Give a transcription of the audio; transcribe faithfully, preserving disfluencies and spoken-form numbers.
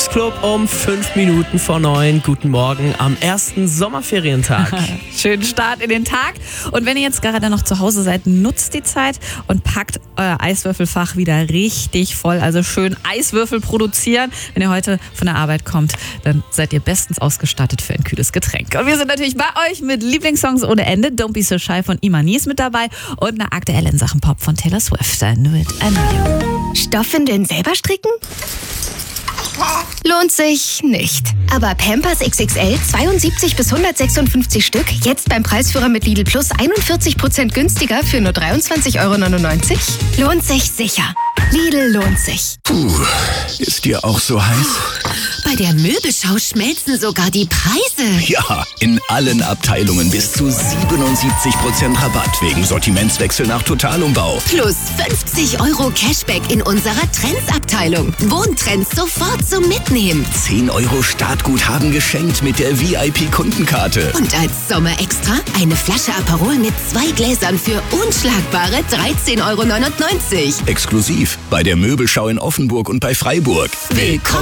Frühstücksclub um fünf Minuten vor neun. Guten Morgen am ersten Sommerferientag. Schönen Start in den Tag. Und wenn ihr jetzt gerade noch zu Hause seid, nutzt die Zeit und packt euer Eiswürfelfach wieder richtig voll. Also schön Eiswürfel produzieren. Wenn ihr heute von der Arbeit kommt, dann seid ihr bestens ausgestattet für ein kühles Getränk. Und wir sind natürlich bei euch mit Lieblingssongs ohne Ende. Don't Be So Shy von Imani ist mit dabei und eine aktuelle in Sachen Pop von Taylor Swift. Mit Emilio. Stoffwindeln selber stricken? Lohnt sich nicht. Aber Pampers X X L zweiundsiebzig bis hundertsechsundfünfzig Stück, jetzt beim Preisführer mit Lidl Plus einundvierzig Prozent günstiger für nur dreiundzwanzig Euro neunundneunzig? Lohnt sich sicher. Lidl lohnt sich. Puh, ist dir auch so heiß? Bei der Möbelschau schmelzen sogar die Preise. Ja, in allen Abteilungen bis zu siebenundsiebzig Prozent Rabatt wegen Sortimentswechsel nach Totalumbau. Plus fünfzig Euro Cashback in unserer Trends-Abteilung. Wohntrends sofort zum Mitnehmen. zehn Euro Startguthaben geschenkt mit der V I P-Kundenkarte. Und als Sommerextra eine Flasche Aperol mit zwei Gläsern für unschlagbare dreizehn Euro neunundneunzig. Exklusiv bei der Möbelschau in Offenburg und bei Freiburg. Willkommen